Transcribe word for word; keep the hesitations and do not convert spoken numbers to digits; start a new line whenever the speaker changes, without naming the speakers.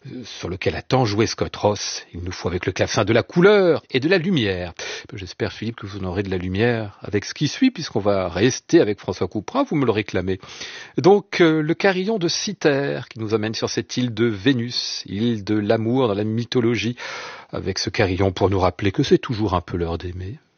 sur lequel a tant joué Scott Ross. Il nous faut avec le clavecin de la couleur et de la lumière. J'espère, Philippe, que vous en aurez de la lumière avec ce qui suit, puisqu'on va rester avec François Couperin, vous me le réclamez. Donc, euh, le carillon de Cythère qui nous amène sur cette île de Vénus, île de l'amour dans la mythologie, avec ce carillon pour nous rappeler que c'est toujours un peu l'heure d'aimer.